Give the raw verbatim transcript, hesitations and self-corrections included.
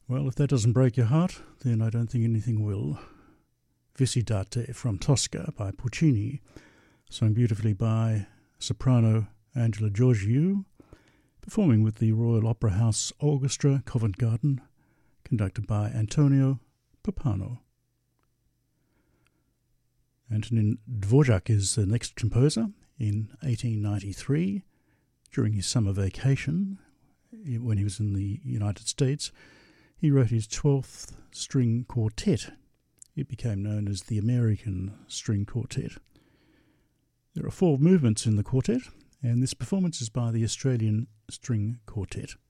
Well, if that doesn't break your heart, then I don't think anything will. Visitate from Tosca by Puccini, sung beautifully by soprano Angela Georgiou, performing with the Royal Opera House Orchestra, Covent Garden, conducted by Antonio Pappano. Antonin Dvorak is the next composer. In eighteen ninety-three, during his summer vacation, when he was in the United States, he wrote his twelfth string quartet. It became known as the American String Quartet. There are four movements in the quartet, and this performance is by the Australian String Quartet.